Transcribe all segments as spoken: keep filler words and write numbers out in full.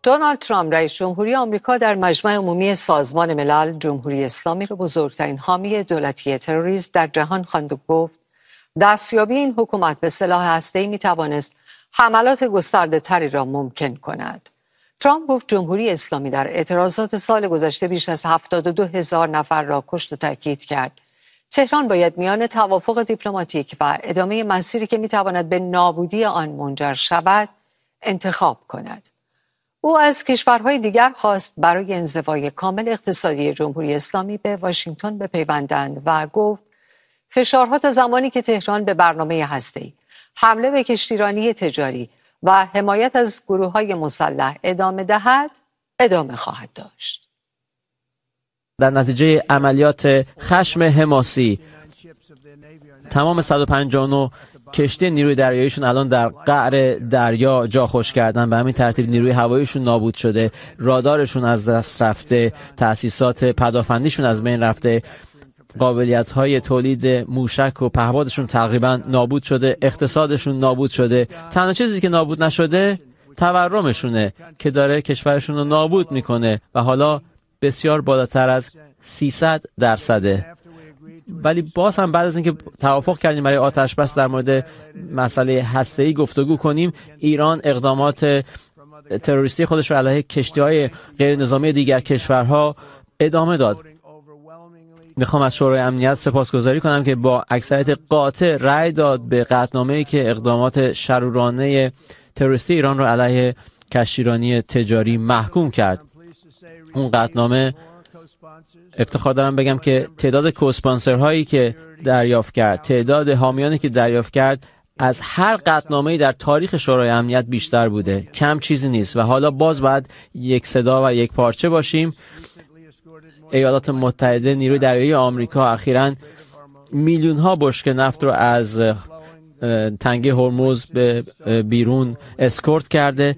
دونالد ترامپ رئیس جمهوری آمریکا در مجمع عمومی سازمان ملل جمهوری اسلامی را بزرگترین حامی دولتی تروریسم در جهان خواند و گفت دستیابی این حکومت به سلاح هسته‌ای می‌توانست حملات گسترده‌تری را ممکن کند. ترامپ گفت جمهوری اسلامی در اعتراضات سال گذشته بیش از هفتاد و دو هزار نفر را کشت و تاکید کرد. تهران باید میان توافق دیپلماتیک و ادامه مسیری که می‌تواند به نابودی آن منجر شود انتخاب کند. او از کشورهای دیگر خواست برای انزوای کامل اقتصادی جمهوری اسلامی به واشنگتن بپیوندند و گفت فشارها تا زمانی که تهران به برنامه هسته‌ای، حمله به کشتیرانی تجاری و حمایت از گروه‌های مسلح ادامه دهد، ادامه خواهد داشت. در نتیجه عملیات خشم حماسی تمام صد و پنجاه و نه کشتی نیروی دریاییشون الان در قعر دریا جا خوش کردن، به همین ترتیب نیروی هواییشون نابود شده، رادارشون از دست رفته، تأسیسات پدافندیشون از بین رفته، قابلیت‌های تولید موشک و پهپادشون تقریبا نابود شده، اقتصادشون نابود شده. تنها چیزی که نابود نشده تورمشونه که داره کشورشون رو نابود میکنه و حالا بسیار بالاتر از سیصد درصده. ولی باز هم بعد از اینکه توافق کردیم برای آتش بس در مورد مسئله هسته‌ای گفتگو کنیم، ایران اقدامات تروریستی خودش رو علیه کشتی‌های غیر نظامی دیگر کشورها ادامه داد. میخوام از شورای امنیت سپاسگزاری کنم که با اکثریت قاطع رأی داد به قطعنامه‌ای که اقدامات شرورانه تروریستی ایران رو علیه کشتیرانی تجاری محکوم کرد. اون قطعنامه افتخار دارم بگم که تعداد کوسپانسرهایی که دریافت کرد، تعداد حامیانی که دریافت کرد از هر قطعنامه‌ای در تاریخ شورای امنیت بیشتر بوده. کم چیزی نیست و حالا باز باید یک صدا و یک پارچه باشیم. ایالات متحده، نیروی دریایی آمریکا اخیراً میلیون ها بشکه نفت رو از تنگه هرمز به بیرون اسکورت کرده.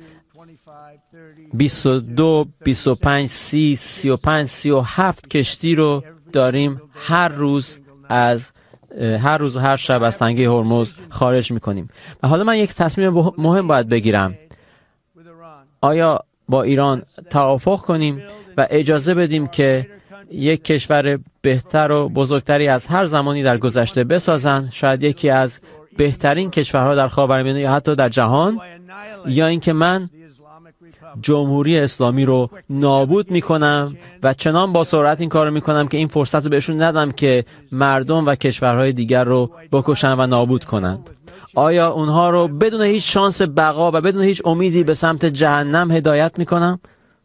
بیست و دو، بیست و پنج، سی، سی و پنج، سی و هفت کشتی رو داریم هر روز از هر روز و هر شب از تنگه هرمز خارج میکنیم. و حالا من یک تصمیم مهم باید بگیرم. آیا با ایران توافق کنیم و اجازه بدیم که یک کشور بهتر و بزرگتری از هر زمانی در گذشته بسازن، شاید یکی از بهترین کشورها در خاورمیانه یا حتی در جهان، یا اینکه من جمهوری اسلامی رو نابود میکنم و چنان با سرعت این کار رو میکنم که این فرصت رو بهشون ندم که مردم و کشورهای دیگر رو بکشن و نابود کنند. آیا اونها رو بدون هیچ شانس بقا و بدون هیچ امیدی به سمت جهنم هدایت میکنم؟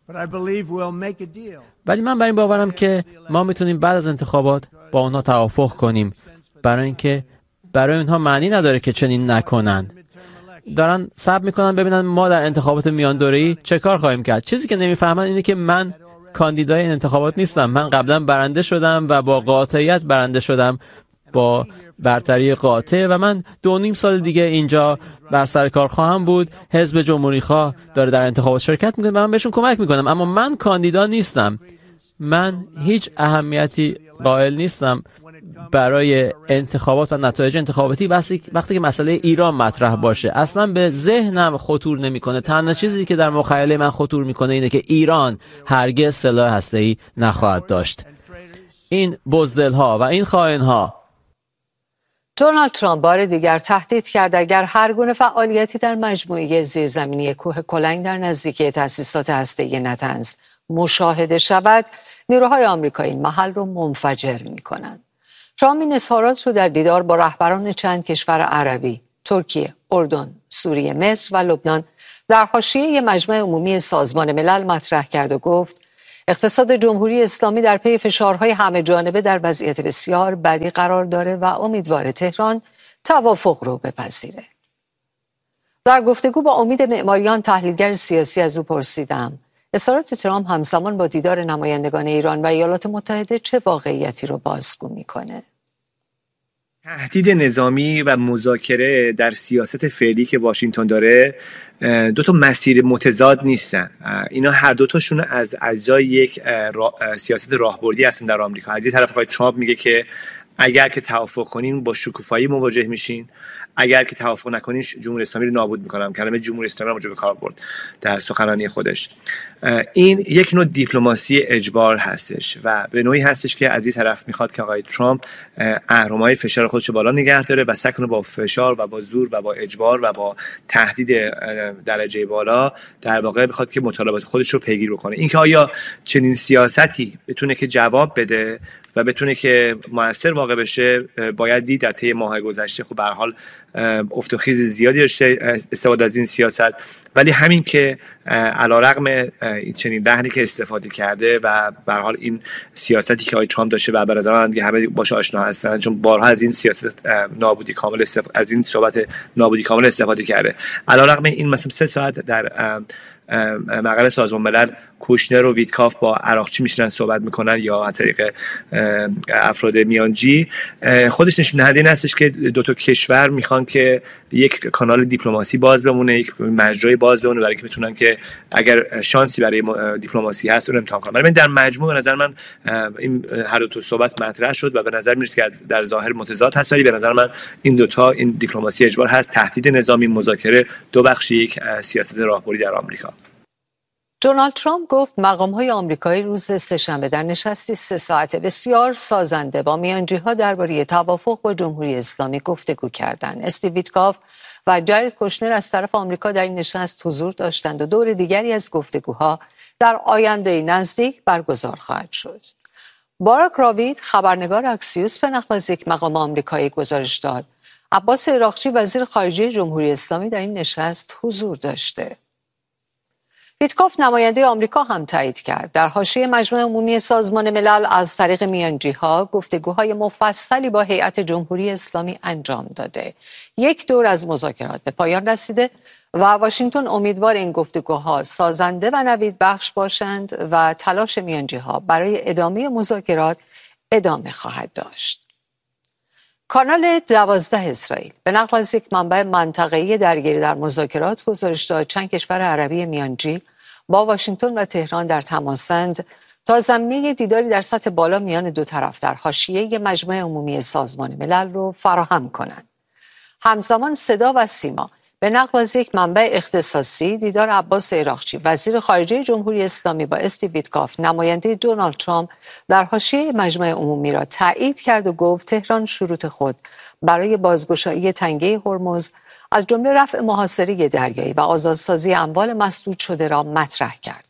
ولی من بر این باورم که ما میتونیم بعد از انتخابات با اونها توافق کنیم، برای اینکه برای اونها معنی نداره که چنین نکنند. دارن صبر میکنن ببینن ما در انتخابات میان دوره‌ای چه کار خواهیم کرد. چیزی که نمیفهمن اینه که من کاندیدای این انتخابات نیستم. من قبلا برنده شدم و با قاطعیت برنده شدم، با برتری قاطع، و من دو نیم سال دیگه اینجا بر سر کار خواهم بود. حزب جمهوری خواه داره در انتخابات شرکت میکنه و من بهشون کمک میکنم، اما من کاندیدا نیستم. من هیچ اهمیتی قائل نیستم برای انتخابات و نتایج انتخاباتی وقتی که مسئله ایران مطرح باشه. اصلا به ذهنم خطور نمیکنه. تنها چیزی که در مخیله من خطور میکنه اینه که ایران هرگز سلاح هسته‌ای نخواهد داشت. این بزدل‌ها و این خائن‌ها. دونالد ترامپ بار دیگر تهدید کرد اگر هر گونه فعالیتی در مجموعه زیرزمینی کوه کلنگ در نزدیکی تأسیسات هسته‌ای نتنز مشاهده شود، نیروهای آمریکایی این محل رو منفجر می‌کنند. ترامپ این اظهارات رو در دیدار با رهبران چند کشور عربی، ترکیه، اردن، سوریه، مصر و لبنان در حاشیه مجمع عمومی سازمان ملل مطرح کرد و گفت اقتصاد جمهوری اسلامی در پی فشارهای همه جانبه در وضعیت بسیار بدی قرار داره و امیدوار تهران توافق رو بپذیره. در گفتگو با امید معماریان، تحلیلگر سیاسی، از او پرسیدم اظهارات ترامپ همزمان با دیدار نمایندگان ایران و ایالات متحده چه واقعیتی رو بازگو میکنه؟ تهدید نظامی و مذاکره در سیاست فعلی که واشنگتن داره دو تا مسیر متضاد نیستن. اینا هر دو تاشون از اجزای یک را... سیاست راهبردی هستن در آمریکا. از این طرف آقای ترامپ میگه که اگر که توافق کنین با شکوفایی مواجه میشین، اگر که توافق نکنین جمهوری اسلامی رو نابود میکنم. کلمه جمهوری اسلامی رو موجب کار برد در سخنرانی خودش. این یک نوع دیپلماسی اجبار هستش و به نوعی هستش که از این طرف میخواد که آقای ترامپ اهرم‌های فشار خودش رو بالا نگه داره و سعی کنه با فشار و با زور و با اجبار و با تهدید درجه بالا در واقع بخواد که مطالبات خودش رو پیگیری بکنه. اینکه آیا چنین سیاستی بتونه که جواب بده و بتونه که مؤثر واقع بشه باید دید. در طی ماه گذشته خب به هر حال افت و خیز زیادی داشته استفاده از این سیاست، ولی همین که علیرغم این چنین لحنی که استفاده کرده و به هر حال این سیاستی که آقای ترامپ داشته و به نظر من دیگه همه باشه آشنا هستن، چون بارها از این سیاست نابودی کامل استف... از این صحبت نابودی کامل استفاده کرده. علیرغم این مثلا سه ساعت در مقر سازمان ملل کوشنر و ویتکاف با عراقچی میشنن صحبت میکنن یا از طریق افراد میانجی، خودش نشون دهنده این هستش که دو تا کشور میخوان که یک کانال دیپلماسی باز بمونه، یک مجرای باز بمونه برای که بتونن که اگر شانسی برای دیپلماسی هست اون امتحان کنن. من در مجموع به نظر من این هر دو تا صحبت مطرح شد و به نظر میرسه که در ظاهر متضاد هست، ولی به نظر من این دو تا این دیپلماسی اجبار هست، تهدید نظامی، مذاکره، دو بخش یک سیاست راهبری در آمریکا. دونالد ترامپ گفت مقام‌های آمریکایی روز سه‌شنبه در نشستی سه ساعته بسیار سازنده با میانجی‌ها درباره توافق با جمهوری اسلامی گفتگو کردند. استیو ویتکاف و جارد کوشنر از طرف آمریکا در این نشست حضور داشتند و دور دیگری از گفتگوها در آینده نزدیک برگزار خواهد شد. باراک راوید خبرنگار اکسیوس به نقل از یک مقام آمریکایی گزارش داد عباس عراقچی وزیر خارجه جمهوری اسلامی در این نشست حضور داشته. ویتکاف نماینده آمریکا هم تایید کرد. در حاشیه مجمع عمومی سازمان ملل از طریق میانجی‌ها گفتگوهای مفصلی با هیئت جمهوری اسلامی انجام داده. یک دور از مذاکرات به پایان رسیده و واشنگتن امیدوار این گفتگوها سازنده و نوید بخش باشند و تلاش میانجی‌ها برای ادامه مذاکرات ادامه خواهد داشت. کانال دوازده اسرائیل به نقل از یک منبع منطقه‌ای درگیری در مذاکرات گزارش داد چند کشور عربی میانجی با واشنگتن و تهران در تماسند تا زمینه دیداری در سطح بالا میان دو طرف در حاشیه مجمع عمومی سازمان ملل رو فراهم کنند. همزمان صدا و سیما به نقل از یک منبع اختصاصی دیدار عباس عراقچی وزیر خارجه جمهوری اسلامی با استیو ویتکاف نماینده دونالد ترامپ در حاشیه مجمع عمومی را تایید کرد و گفت تهران شروط خود برای بازگشایی تنگه هرمز از جمله رفع محاصره دریایی و آزادسازی اموال مسدود شده را مطرح کرده.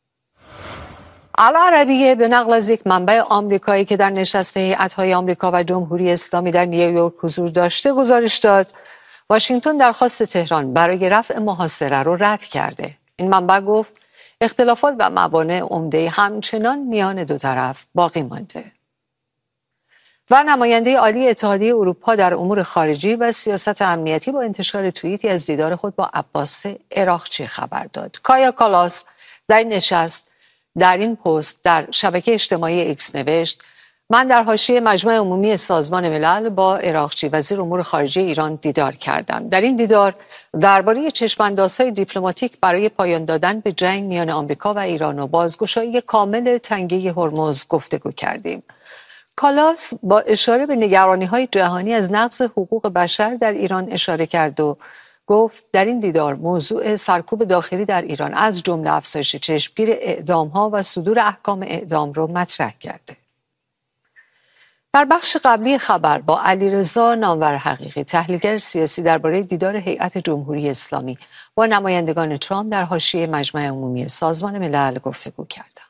العربیه به نقل از یک منبع آمریکایی که در نشست هیئت‌های آمریکا و جمهوری اسلامی در نیویورک حضور داشته گزارش داد واشنگتن درخواست تهران برای رفع محاصره را رد کرده. این منبع گفت اختلافات و موانع عمده همچنان میان دو طرف باقی مانده. و نماینده عالی اتحادیه اروپا در امور خارجی و سیاست امنیتی با انتشار توییتی از دیدار خود با عباس عراقچی خبر داد. کایا کالاس در نشست در این پست در شبکه اجتماعی ایکس نوشت من در حاشیه مجمع عمومی سازمان ملل با عراقچی وزیر امور خارجه ایران دیدار کردم. در این دیدار درباره چشم‌اندازهای دیپلماتیک برای پایان دادن به جنگ میان آمریکا و ایران و بازگشایی کامل تنگه هرمز گفتگو کردیم. کالاس با اشاره به نگرانی‌های جهانی از نقض حقوق بشر در ایران اشاره کرد و گفت در این دیدار موضوع سرکوب داخلی در ایران از جمله افزایش چشمگیر اعدام‌ها و صدور احکام اعدام را مطرح کرده. در بخش قبلی خبر با علیرضا نامور حقیقی تحلیلگر سیاسی درباره دیدار هیئت جمهوری اسلامی با نمایندگان ترامپ در حاشیه مجمع عمومی سازمان ملل گفتگو کردم.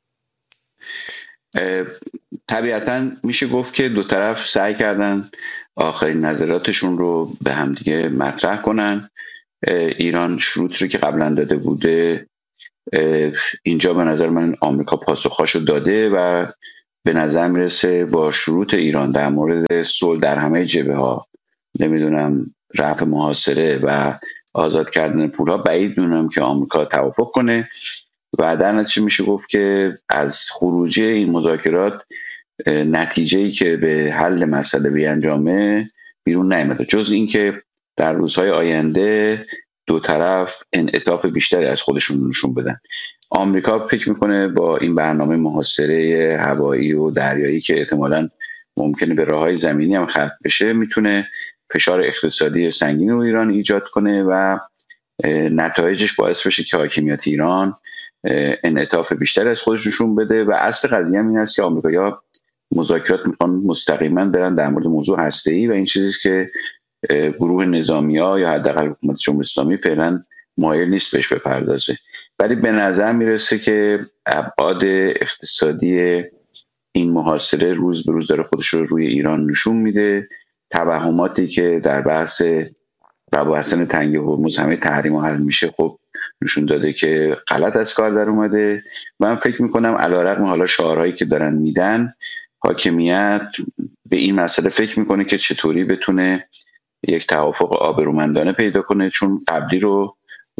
طبیعتاً میشه گفت که دو طرف سعی کردن آخرین نظراتشون رو به همدیگه مطرح کنن. ایران شروط رو که قبلا داده بوده اینجا به نظر من آمریکا پاسخاشو داده و به نظر میرسه با شروط ایران در مورد صلح در همه جبهه ها، نمیدونم رفع محاصره و آزاد کردن پولها، بعید میدونم که آمریکا توافق کنه و در نتیجه میشه گفت که از خروجی این مذاکرات نتیجه‌ای که به حل مسئله بیانجامه بیرون نیامده، جز اینکه در روزهای آینده دو طرف انعطاف بیشتری از خودشون نشون بدن. آمریکا فکر میکنه با این برنامه محاصره هوایی و دریایی که احتمالاً ممکنه به راههای زمینی هم ختم بشه، میتونه فشار اقتصادی سنگین رو ایران ایجاد کنه و نتایجش باعث بشه که حاکمیت ایران انعطاف بیشتر از خودش نشون بده. و اصل قضیه هم این است که آمریکایی‌ها مذاکرات میخوان مستقیما برن در مورد موضوع هسته‌ای و این چیزی که گروه نظامی‌ها یا حداقل حکومت جمهوری اسلامی فعلا مایل نیست بهش بپردازه. ولی به نظر میرسه که ابعاد اقتصادی این محاصره روز به روز داره خودش رو روی ایران نشون میده. توهماتی که در بحث مباحث تنگ هرمز همه تحریم حل میشه خب نشون داده که غلط از کار در اومده. من فکر میکنم علیرغم حالا شعارهایی که دارن میدن، حاکمیت به این مسئله فکر میکنه که چطوری بتونه یک توافق آبرومندانه پیدا کنه، چون قبلی رو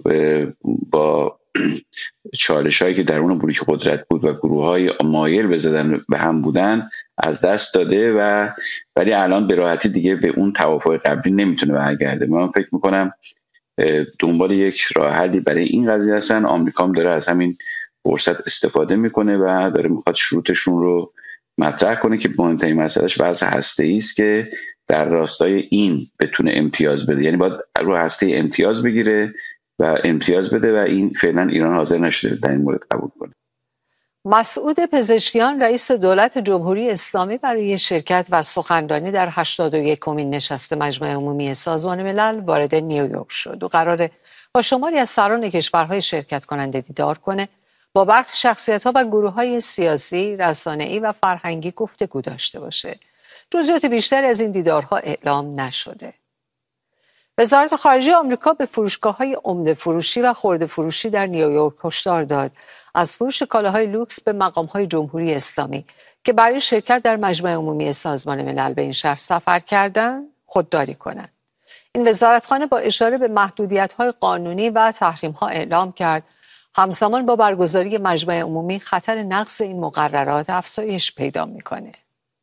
با چالش هایی که درون بلوک قدرت بود و گروه های مایل بزدن به هم بودن از دست داده و ولی الان به راحتی دیگه به اون توافق قبلی نمیتونه برگرده. من فکر میکنم دنبال یک راه حلی برای این قضیه هستن. آمریکا هم داره از همین فرصت استفاده میکنه و داره میخواد شروطشون رو مطرح کنه که مهمترین مسئلهش بحث هسته‌ای است که در راستای این بتونه امتیاز بده، یعنی باید رو هسته امتیاز بگیره و امتیاز بده و این فعلا ایران حاضر نشده در این مورد قبول کنه. مسعود پزشکیان رئیس دولت جمهوری اسلامی برای شرکت و سخنرانی در هشتاد و یکمین نشست مجمع عمومی سازمان ملل وارد نیویورک شد و قراره با شماری از سران کشورهای شرکت کننده دیدار کنه، با برخی شخصیت‌ها و گروه‌های سیاسی، رسانه‌ای و فرهنگی گفتگو داشته باشه. جزئیات بیشتری از این دیدارها اعلام نشده. وزارت خارجه آمریکا به فروشگاه‌های عمده فروشی و خرده فروشی در نیویورک هشدار داد از فروش کالاهای لوکس به مقام‌های جمهوری اسلامی که برای شرکت در مجمع عمومی سازمان ملل به این شهر سفر کردند خودداری کنند. این وزارتخانه با اشاره به محدودیت‌های قانونی و تحریم‌ها اعلام کرد همزمان با برگزاری مجمع عمومی خطر نقض این مقررات افزایش پیدا می‌کنه.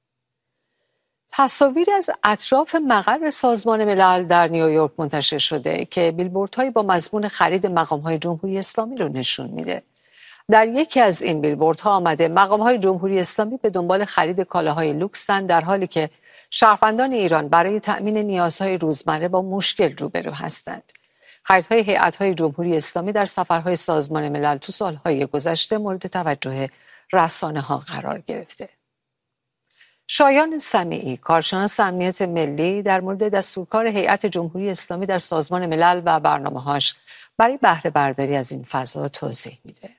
تصاویری از اطراف مقر سازمان ملل در نیویورک منتشر شده که بیلبوردهایی با مضمون خرید مقام‌های جمهوری اسلامی رو نشون میده. در یکی از این بیلبوردها آمده مقام‌های جمهوری اسلامی به دنبال خرید کالاهای لوکسن، در حالی که شهروندان ایران برای تأمین نیازهای روزمره با مشکل روبرو هستند. خریدهای هیئت‌های جمهوری اسلامی در سفرهای سازمان ملل تو سالهای گذشته مورد توجه رسانه‌ها قرار گرفته. شایان سمیعی، کارشناس امنیت ملی، در مورد دستورکار هیئت جمهوری اسلامی در سازمان ملل و برنامه‌هاش برای بهره برداری از این فضا توضیح میده.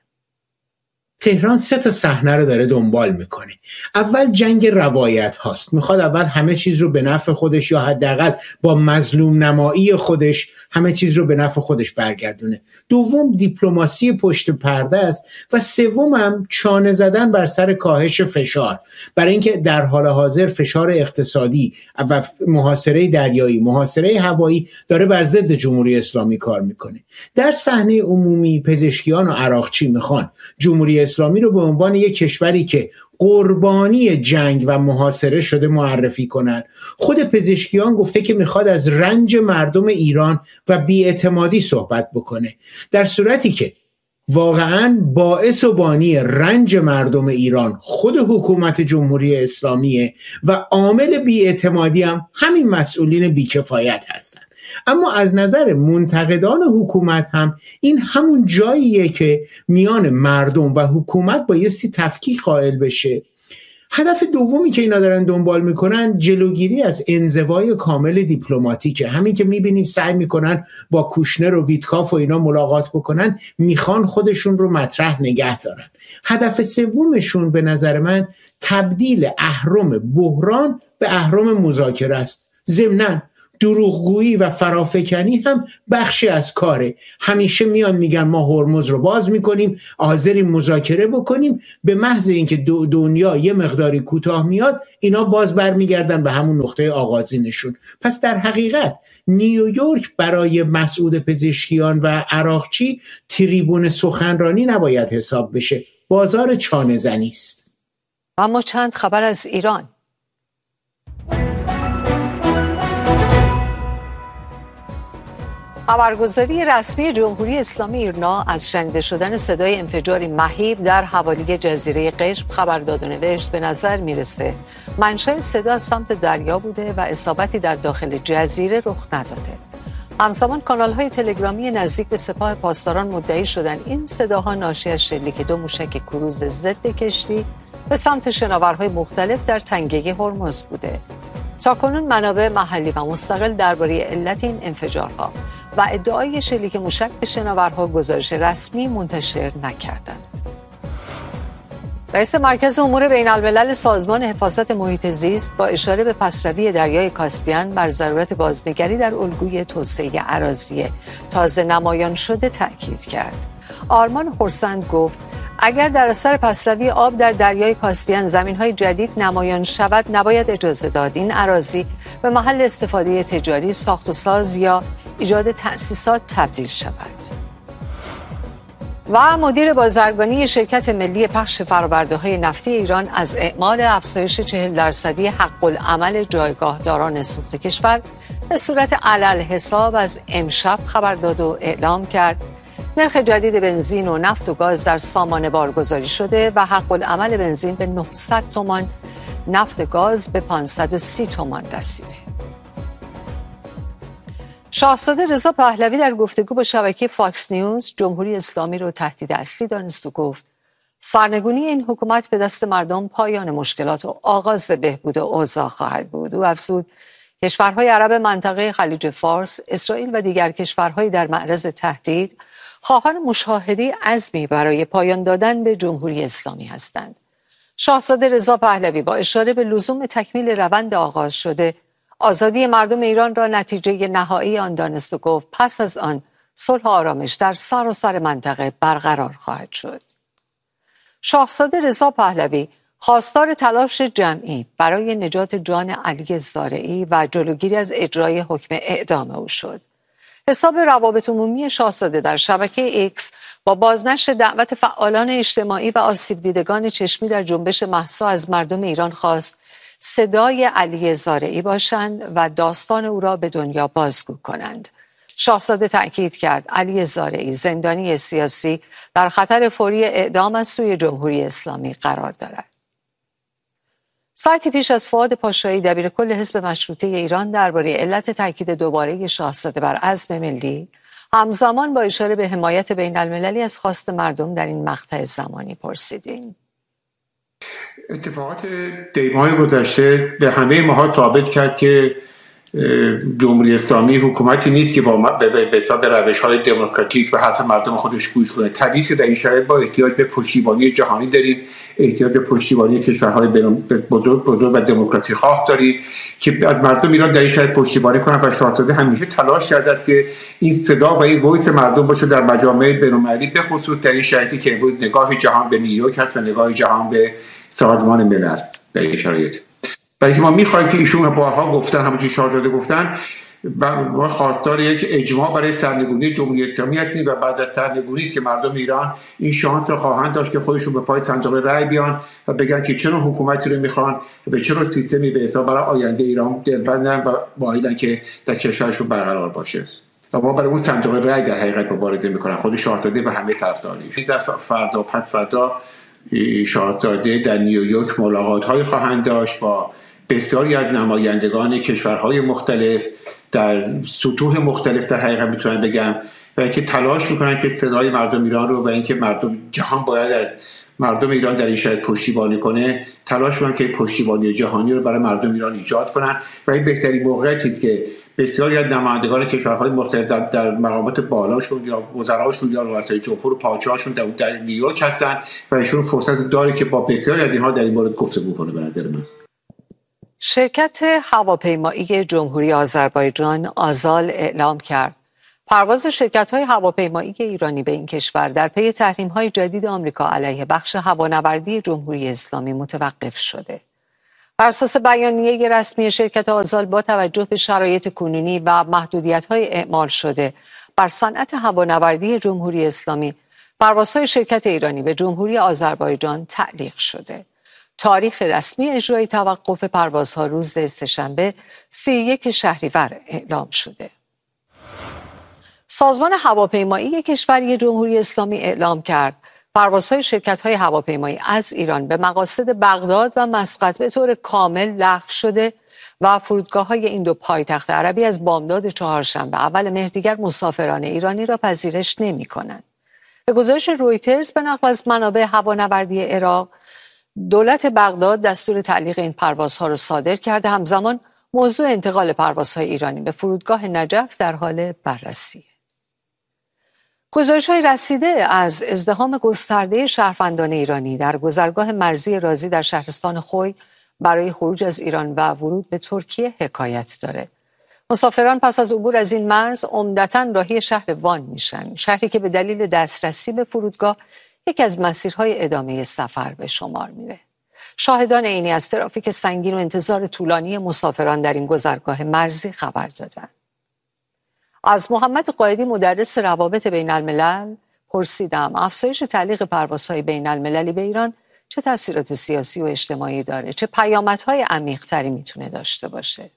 تهران سه تا صحنه رو داره دنبال میکنه. اول جنگ روایت هاست، میخواد اول همه چیز رو به نفع خودش یا حداقل با مظلوم نمایی خودش همه چیز رو به نفع خودش برگردونه. دوم دیپلماسی پشت پرده است و سوم هم چانه زدن بر سر کاهش فشار، برای اینکه در حال حاضر فشار اقتصادی و محاصره دریایی، محاصره هوایی داره بر ضد جمهوری اسلامی کار میکنه. در صحنه عمومی پزشکیان و عراقچی میخوان جمهوری اسلامی رو به عنوان یک کشوری که قربانی جنگ و محاصره شده معرفی کنن. خود پزشکیان گفته که میخواد از رنج مردم ایران و بی‌اعتمادی صحبت بکنه، در صورتی که واقعاً باعث و بانی رنج مردم ایران خود حکومت جمهوری اسلامیه و عامل بی‌اعتمادی هم همین مسئولین بیکفایت هستن. اما از نظر منتقدان حکومت هم این همون جاییه که میان مردم و حکومت بایستی تفکیک قائل بشه. هدف دومی که اینا دارن دنبال میکنن جلوگیری از انزوای کامل دیپلماتیکه. همین که میبینیم سعی میکنن با کوشنر و ویتکاف و اینا ملاقات بکنن، میخوان خودشون رو مطرح نگه دارن. هدف سومشون به نظر من تبدیل اهرم بحران به اهرم مذاکره است. ضمناً دروغگویی و فرافکنی هم بخشی از کاره. همیشه میان میگن ما هرمز رو باز میکنیم، حاضریم مذاکره بکنیم، به محض اینکه دنیا یه مقداری کوتاه میاد اینا باز برمیگردن به همون نقطه آغازینشون. پس در حقیقت نیویورک برای مسعود پزشکیان و عراقچی تریبون سخنرانی نباید حساب بشه، بازار چانه زنی است. اما چند خبر از ایران. خبرگزاری رسمی جمهوری اسلامی ایرنا از شنیده شدن صدای انفجاری مهیب در حوالی جزیره قشم خبر داد و نوشت به نظر میرسه منشأ صدا از سمت دریا بوده و اصابتی در داخل جزیره رخ نداده. همزمان کانال‌های تلگرامی نزدیک به سپاه پاسداران مدعی شدن این صداها ناشی از شلیک دو موشک کروز ضد کشتی به سمت شناورهای مختلف در تنگه هرمز بوده. تاکنون منابع محلی و مستقل درباره علت این انفجارها و ادعای شلیک موشک به شناورها گزارش رسمی منتشر نکردند. رئیس مرکز امور بین الملل سازمان حفاظت محیط زیست با اشاره به پسروی دریای کاسپیان بر ضرورت بازنگری در الگوی توسعه اراضی تازه نمایان شده تأکید کرد. آرمان خورسند گفت اگر در اثر پسروی آب در دریای کاسپیان زمین‌های جدید نمایان شود نباید اجازه داد این اراضی به محل استفاده تجاری، ساخت و ساز یا ایجاد تأسیسات تبدیل شود. و مدیر بازرگانی شرکت ملی پخش فرآورده‌های نفتی ایران از اعمال افزایش چهل درصدی حق العمل جایگاهداران سوخت کشور به صورت علالحساب از امشب خبر داد و اعلام کرد نرخ جدید بنزین و نفت و گاز در سامانه بارگذاری شده و حق العمل بنزین به نهصد تومان، نفت گاز به پانصد و سی تومان رسیده. شاهزاده رضا پهلوی در گفتگو با شبکه فاکس نیوز جمهوری اسلامی رو تهدید اصلی دانست و گفت سرنگونی این حکومت به دست مردم پایان مشکلات و آغاز بهبود اوضاع خواهد بود. او افزود کشورهای عرب منطقه خلیج فارس، اسرائیل و دیگر کشورهای در معرض تهدید خواهان مشاهده عزمی برای پایان دادن به جمهوری اسلامی هستند. شاهزاده رضا پهلوی با اشاره به لزوم تکمیل روند آغاز شده آزادی مردم ایران را نتیجه نهایی آن دانست و گفت پس از آن صلح و آرامش در سراسر منطقه برقرار خواهد شد. شاهزاده رضا پهلوی خواستار تلاش جمعی برای نجات جان علی زارعی و جلوگیری از اجرای حکم اعدام او شد. حساب روابط عمومی شاهزاده در شبکه ایکس با بازنشر دعوت فعالان اجتماعی و آسیب دیدگان چشمی در جنبش مهسا از مردم ایران خواست صدای علی زارعی باشند و داستان او را به دنیا بازگو کنند. شاهزاده تأکید کرد علی زارعی زندانی سیاسی در خطر فوری اعدام از سوی جمهوری اسلامی قرار دارد. ساعتی پیش از فؤاد پاشایی دبیرکل حزب مشروطه ایران درباره علت تاکید دوباره شاهزاده بر عزم ملی همزمان با اشاره به حمایت بین المللی از خواست مردم در این مقطع زمانی پرسیدیم. اتفاقات دیماه گذشته به همه ماها ثابت کرد که جمهوری اسلامی حکومتی نیست که با به روش‌های دموکراتیک و حرف مردم خودش گوش کنه. طبیعی که در این شرایط با احتیاج به پشتیبانی جهانی داریم، احتیاج به پشتیبانی کشورهای بزرگ بزرگ و دموکراتی خواه داریم که از مردم ایران در این شرایط پشتیبانی کنند و شاهزاده همیشه تلاش کرده است که این صدا و این وایس مردم باشه در مجامع بین‌المللی، به خصوص در این شرایطی که بود نگاه جهان به نیویورک هست و نگاه جهان به سازمان ملل در این شرایط. برای که ما می‌خوایم که ایشون بارها گفتن، همونجوری شاهزاده گفتن، ما خواستار یک اجماع برای سرنگونی جمهوری اسلامی هستیم و بعد از سرنگونی که مردم ایران این شانس رو خواهند داشت که خودشون به پای صندوق رای بیان و بگن که چه نوع حکومتی رو میخوان، به چه نوع سیستمی به حساب برای آینده ایران دلبندن و مایلن که در کشورشون برقرار باشه. و ما برای اون صندوق رای در حقیقت مبارزه میکنن، خود شاهزاده و همه طرفداراش. فردا پس فردا شاهزاده در نیویورک ملاقات‌های خواهند داشت با بسیاری از نمایندگان کشورهای مختلف در سطوح مختلف در حقیقت میتونن بگم و اینکه تلاش میکنن که صدای مردم ایران رو و اینکه مردم جهان باید از مردم ایران در این شرایط پشتیبانی کنه، تلاش میکنن که پشتیبانی جهانی رو برای مردم ایران ایجاد کنن و این بهترین موقعیتی است که بسیاری از نمایندگان کشورهای مختلف در, در مقامات بالاشون یا وزراشون یا رؤسای جمهور و پادشاهاشون در, در نیویورک هستن و ایشون فرصت داره که با بسیاری از اینها در این مورد گفتگو کنه. به نظر من شرکت هواپیمایی جمهوری آذربایجان آزال اعلام کرد پرواز شرکت‌های هواپیمایی ایرانی به این کشور در پی تحریم‌های جدید آمریکا علیه بخش هوانوردی جمهوری اسلامی متوقف شده. بر اساس بیانیه رسمی شرکت آزال با توجه به شرایط کنونی و محدودیت‌های اعمال شده بر صنعت هوانوردی جمهوری اسلامی، پروازهای شرکت ایرانی به جمهوری آذربایجان تعلیق شده. تاریخ رسمی اجرای توقف پروازها روز سه‌شنبه سی و یک شهریور اعلام شده. سازمان هواپیمایی کشور جمهوری اسلامی اعلام کرد پروازهای شرکت‌های هواپیمایی از ایران به مقاصد بغداد و مسقط به طور کامل لغو شده و فرودگاه‌های این دو پایتخت عربی از بامداد چهارشنبه اول مهر دیگر مسافران ایرانی را پذیرش نمی‌کنند. به گزارش رویترز به نقل از منابع هوانوردی عراق، دولت بغداد دستور تعلیق این پروازها را صادر کرده. همزمان موضوع انتقال پروازهای ایرانی به فرودگاه نجف در حال بررسی. گزارش‌های رسیده از ازدحام گسترده شهروندان ایرانی در گذرگاه مرزی رازی در شهرستان خوی برای خروج از ایران و ورود به ترکیه حکایت داره. مسافران پس از عبور از این مرز عمدتاً راهی شهر وان میشن، شهری که به دلیل دسترسی به فرودگاه یکی از مسیرهای ادامه سفر به شمار میره. شاهدان عینی از ترافیک سنگین و انتظار طولانی مسافران در این گذرگاه مرزی خبر دادند. از محمد قائدی مدرس روابط بین الملل پرسیدم افزایش تعلیق پروازهای بین المللی به ایران چه تاثیرات سیاسی و اجتماعی داره، چه پیامدهای عمیق‌تری میتونه داشته باشه.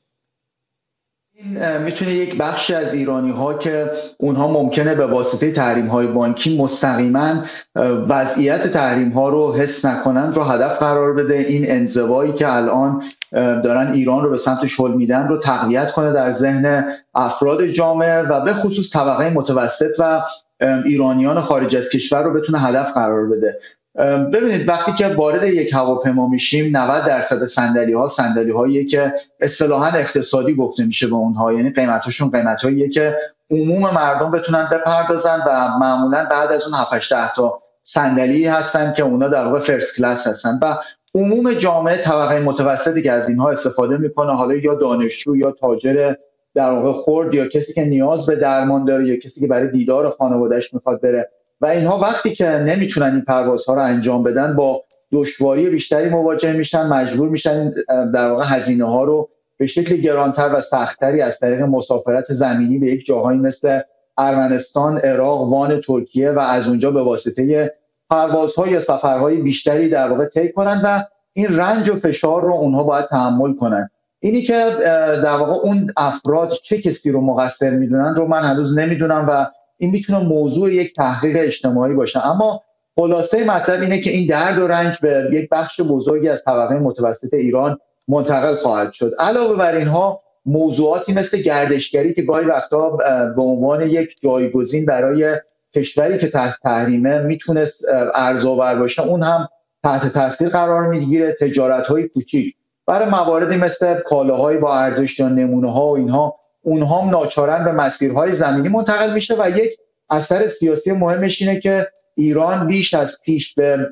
این میتونه یک بخشی از ایرانی ها که اونها ممکنه به واسطه تحریم های بانکی مستقیما وضعیت تحریم ها رو حس نکنند رو هدف قرار بده. این انزوایی که الان دارن ایران رو به سمت شل میدن رو تقویت کنه در ذهن افراد جامعه و به خصوص طبقه متوسط و ایرانیان خارج از کشور رو بتونه هدف قرار بده. ببینید وقتی که وارد یک هواپیما میشیم نود درصد صندلی ها صندلی هایی که اصطلاحاً اقتصادی گفته میشه به اونها، یعنی قیمتاشون قیمت هایی که عموم مردم بتونن بپردازن و معمولاً بعد از اون هفت هشت تا صندلی هستن که اونا در واقع فرست کلاس هستن و عموم جامعه طبقه متوسطی که از اینها استفاده میکنه، حالا یا دانشجو یا تاجر در واقع خرد یا کسی که نیاز به درمان داره یا کسی که برای دیدار خانواده‌اش میخواد بره و اینها وقتی که نمیتونن این پروازها رو انجام بدن با دشواری بیشتری مواجه میشن، مجبور میشن در واقع هزینه ها رو به شکل گرانتر و سخت‌تری از طریق مسافرت زمینی به یک جاهایی مثل ارمنستان، عراق، وان، ترکیه و از اونجا به واسطه پروازها یا سفرهای بیشتری در واقع طی کنن و این رنج و فشار رو اونها باید تحمل کنن. اینی که در واقع اون افراد چه کسی رو مقصر میدونن رو من هنوز نمیدونم و این میتونه موضوع یک تحقیق اجتماعی باشه، اما خلاصه مطلب اینه که این درد و رنج به یک بخش بزرگی از طبقه متوسط ایران منتقل خواهد شد. علاوه بر اینها موضوعاتی مثل گردشگری که گاهی وقتا به عنوان یک جایگزین برای کشوری که تحت تحریمه میتونست ارزآور باشه اون هم تحت تاثیر قرار میگیره. تجارت‌های کوچیک برای مواردی مثل کالاهای با ارزش یا نمونه‌ها و اینها اونها هم ناچارن به مسیرهای زمینی منتقل میشه و یک اثر سیاسی مهمش اینه که ایران بیش از پیش به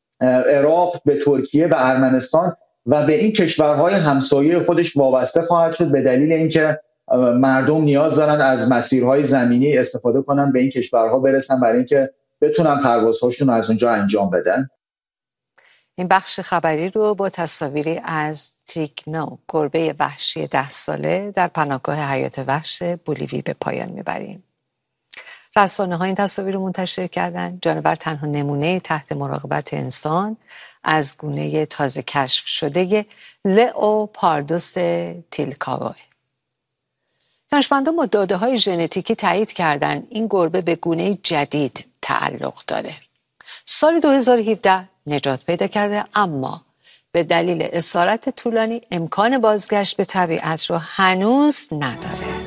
عراق، به ترکیه، به ارمنستان و به این کشورهای همسایه خودش وابسته خواهد شد به دلیل اینکه مردم نیاز دارن از مسیرهای زمینی استفاده کنن به این کشورها برسن برای اینکه بتونن پروازهاشون از اونجا انجام بدن. این بخش خبری رو با تصاویری از تریکنو، گربه وحشی ده ساله در پناهگاه حیات وحش بولیوی به پایان میبریم. رسانه ها این تصاویر رو منتشر کردن. جانور تنها نمونه تحت مراقبت انسان از گونه تازه کشف شده لئوپاردوس تیلکاوه. دانشمندان با داده های ژنتیکی تایید کردن این گربه به گونه جدید تعلق داره. سال دو هزار و هفده نجات پیدا کرده اما به دلیل اسارت طولانی امکان بازگشت به طبیعت رو هنوز نداره.